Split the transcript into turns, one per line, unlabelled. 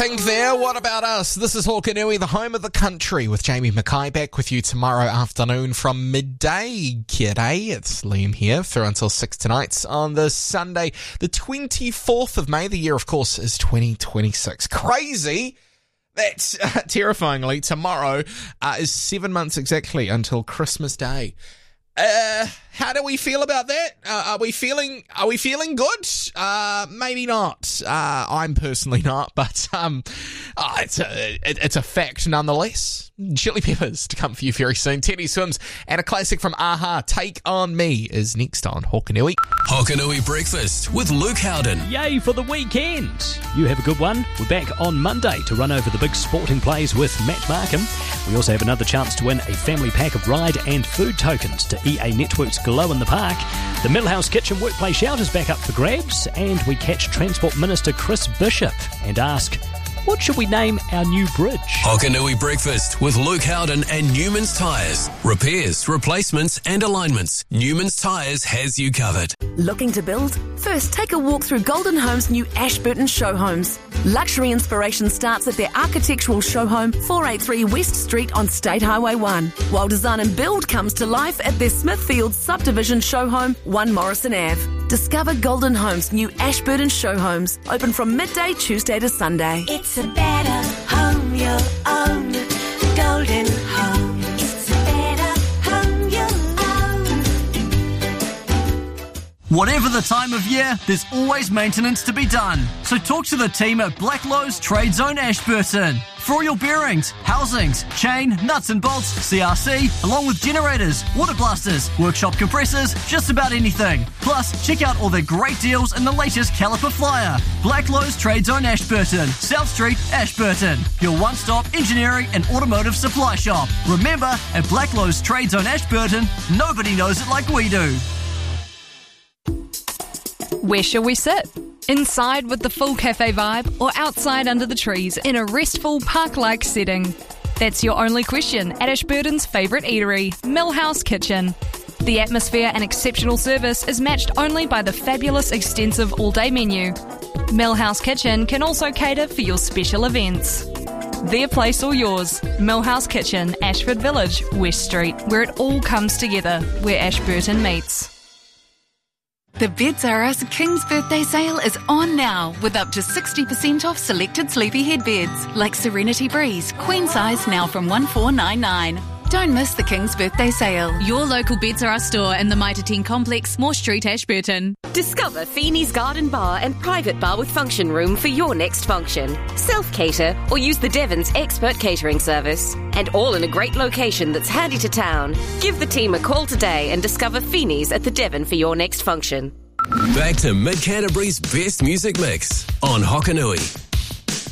Think there, what about us? This is Hawkanui, the home of the country, with Jamie Mackay back with you tomorrow afternoon from midday. Kia day, it's Liam here, through until 6 tonight on the Sunday, the 24th of May. The year, of course, is 2026. Crazy! That's terrifyingly, tomorrow is 7 months exactly until Christmas Day. How do we feel about that? Are we feeling good? Maybe not. I'm personally not, but it's a fact nonetheless. Chili Peppers to come for you very soon. Teddy Swims and a classic from Aha, Take On Me, is next on Hawkanui.
Hawkanui Breakfast with Luke Howden.
Yay for the weekend. You have a good one. We're back on Monday to run over the big sporting plays with Matt Markham. We also have another chance to win a family pack of ride and food tokens to EA Network's Glow in the Park. The Millhouse Kitchen Workplace Shout is back up for grabs, and we catch Transport Minister Chris Bishop and ask, what should we name our new bridge?
Hawkanui Breakfast with Luke Howden and Newman's Tyres. Repairs, replacements and alignments. Newman's Tyres has you covered.
Looking to build? First, take a walk through Golden Homes' new Ashburton show homes. Luxury inspiration starts at their architectural show home, 483 West Street on State Highway 1, while design and build comes to life at their Smithfield subdivision show home, 1 Morrison Ave. Discover Golden Homes' new Ashburton show homes, open from midday Tuesday to Sunday.
It's a better home you'll own. Golden Home. It's a better home you'll own.
Whatever the time of year, there's always maintenance to be done. So talk to the team at Blacklowe's Trade Zone Ashburton. For all your bearings, housings, chain, nuts and bolts, CRC, along with generators, water blasters, workshop compressors, just about anything. Plus, check out all their great deals in the latest caliper flyer. Blacklowe's Trade Zone Ashburton, South Street, Ashburton. Your one-stop engineering and automotive supply shop. Remember, at Blacklowe's Trade Zone Ashburton, nobody knows it like we do.
Where shall we sit? Inside with the full cafe vibe, or outside under the trees in a restful park-like setting? That's your only question at Ashburton's favourite eatery, Millhouse Kitchen. The atmosphere and exceptional service is matched only by the fabulous extensive all-day menu. Millhouse Kitchen can also cater for your special events. Their place or yours, Millhouse Kitchen, Ashford Village, West Street, where it all comes together, where Ashburton meets.
The Beds R Us King's Birthday Sale is on now, with up to 60% off selected sleepy head beds, like Serenity Breeze, queen size now from $1,499. Don't miss the King's Birthday Sale.
Your local Beds R Us store in the Mitre 10 complex, Moore Street, Ashburton.
Discover Feeney's Garden Bar and private bar with function room for your next function. Self-cater or use the Devon's expert catering service. And all in a great location that's handy to town. Give the team a call today and discover Feeney's at the Devon for your next function.
Back to Mid Canterbury's best music mix on Hawkanui.